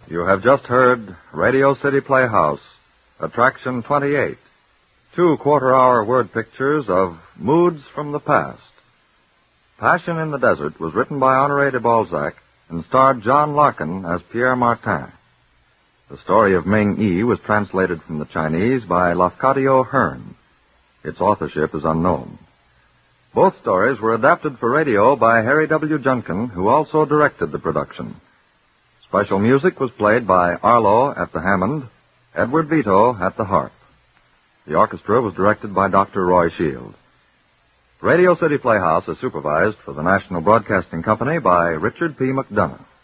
You have just heard Radio City Playhouse, Attraction 28, 2 quarter-hour word pictures of Moods from the Past. Passion in the Desert was written by Honoré de Balzac and starred John Larkin as Pierre Martin. The story of Ming Yi was translated from the Chinese by Lafcadio Hearn. Its authorship is unknown. Both stories were adapted for radio by Harry W. Junkin, who also directed the production. Special music was played by Arlo at the Hammond, Edward Vito at the harp. The orchestra was directed by Dr. Roy Shield. Radio City Playhouse is supervised for the National Broadcasting Company by Richard P. McDonough.